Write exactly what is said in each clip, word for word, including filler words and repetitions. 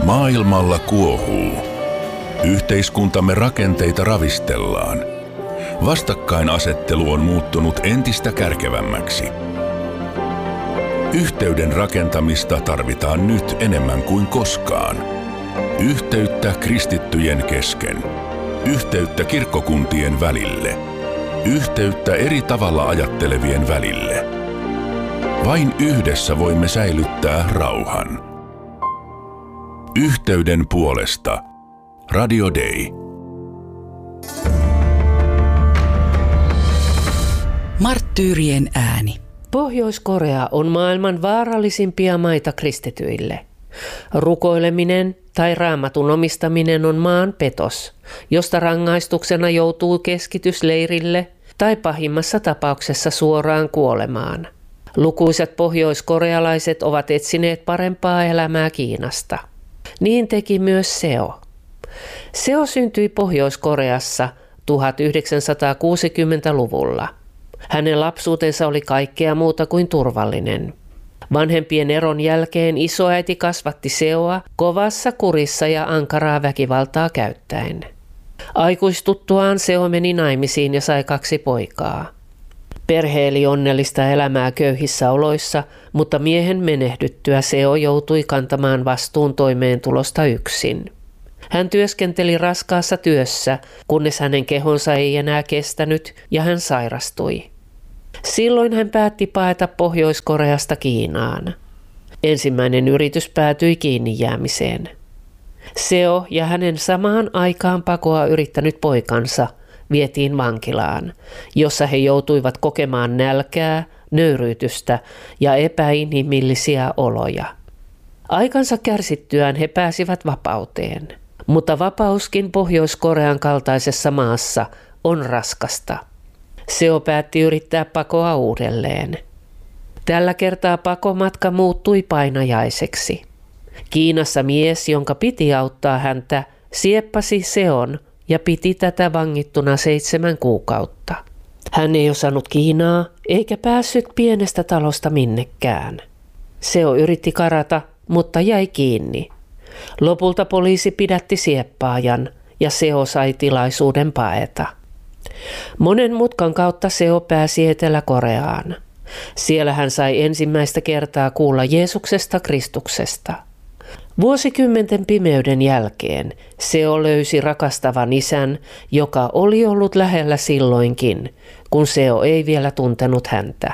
Maailmalla kuohuu. Yhteiskuntamme rakenteita ravistellaan. Vastakkainasettelu on muuttunut entistä kärkevämmäksi. Yhteyden rakentamista tarvitaan nyt enemmän kuin koskaan. Yhteyttä kristittyjen kesken. Yhteyttä kirkkokuntien välille. Yhteyttä eri tavalla ajattelevien välille. Vain yhdessä voimme säilyttää rauhan. Yhteyden puolesta. Radio Day. Marttyyrien ääni. Pohjois-Korea on maailman vaarallisimpia maita kristityille. Rukoileminen tai raamatun omistaminen on maan petos, josta rangaistuksena joutuu keskitysleirille tai pahimmassa tapauksessa suoraan kuolemaan. Lukuisat pohjoiskorealaiset ovat etsineet parempaa elämää Kiinasta. Niin teki myös Seo. Seo syntyi Pohjois-Koreassa tuhatyhdeksänsataakuusikymmentäluvulla. Hänen lapsuutensa oli kaikkea muuta kuin turvallinen. Vanhempien eron jälkeen isoäiti kasvatti Seoa kovassa kurissa ja ankaraa väkivaltaa käyttäen. Aikuistuttuaan Seo meni naimisiin ja sai kaksi poikaa. Perhe eli onnellista elämää köyhissä oloissa, mutta miehen menehdyttyä Seo joutui kantamaan vastuun toimeentulosta yksin. Hän työskenteli raskaassa työssä, kunnes hänen kehonsa ei enää kestänyt ja hän sairastui. Silloin hän päätti paeta Pohjois-Koreasta Kiinaan. Ensimmäinen yritys päätyi kiinni jäämiseen. Seo ja hänen samaan aikaan pakoa yrittänyt poikansa vietiin vankilaan, jossa he joutuivat kokemaan nälkää, nöyryytystä ja epäinhimillisiä oloja. Aikansa kärsittyään he pääsivät vapauteen, mutta vapauskin Pohjois-Korean kaltaisessa maassa on raskasta. Seo päätti yrittää pakoa uudelleen. Tällä kertaa pakomatka muuttui painajaiseksi. Kiinassa mies, jonka piti auttaa häntä, sieppasi Seon ja piti tätä vangittuna seitsemän kuukautta. Hän ei osannut kiinaa eikä päässyt pienestä talosta minnekään. Seo yritti karata, mutta jäi kiinni. Lopulta poliisi pidätti sieppaajan ja Seo sai tilaisuuden paeta. Monen mutkan kautta Seo pääsi Etelä-Koreaan. Siellä hän sai ensimmäistä kertaa kuulla Jeesuksesta Kristuksesta. Vuosikymmenten pimeyden jälkeen Seo löysi rakastavan isän, joka oli ollut lähellä silloinkin, kun Seo ei vielä tuntenut häntä.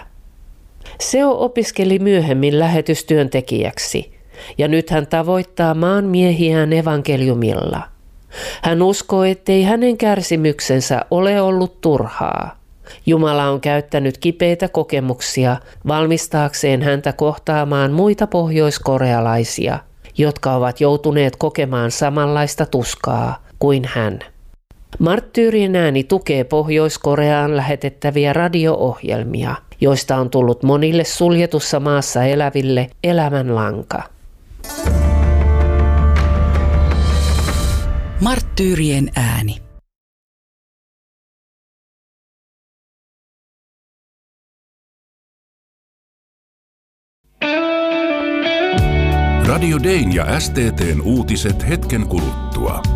Seo opiskeli myöhemmin lähetystyöntekijäksi ja nyt hän tavoittaa maan miehiään evankeliumilla. Hän uskoo, ettei hänen kärsimyksensä ole ollut turhaa. Jumala on käyttänyt kipeitä kokemuksia valmistaakseen häntä kohtaamaan muita pohjoiskorealaisia, jotka ovat joutuneet kokemaan samanlaista tuskaa kuin hän. Marttyyrien ääni tukee Pohjois-Koreaan lähetettäviä radio-ohjelmia, joista on tullut monille suljetussa maassa eläville elämänlanka. Marttyyrien ääni. Radio Dayn ja S T T:n uutiset hetken kuluttua.